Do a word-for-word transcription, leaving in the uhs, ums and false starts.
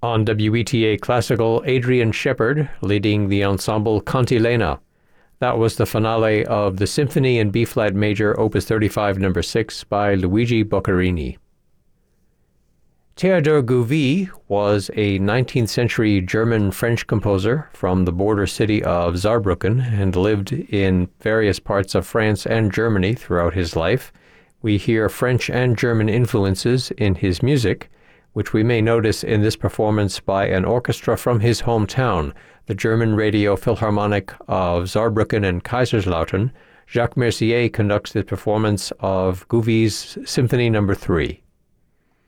On W E T A Classical, Adrian Shepard leading the ensemble Cantilena. That was the finale of the Symphony in B-flat major, Opus thirty-five, number six, by Luigi Boccherini. Theodor Gouvier was a nineteenth century German-French composer from the border city of Saarbrücken and lived in various parts of France and Germany throughout his life. We hear French and German influences in his music, which we may notice in this performance by an orchestra from his hometown, the German Radio Philharmonic of Saarbrücken and Kaiserslautern. Jacques Mercier conducts the performance of Gouvier's Symphony number three.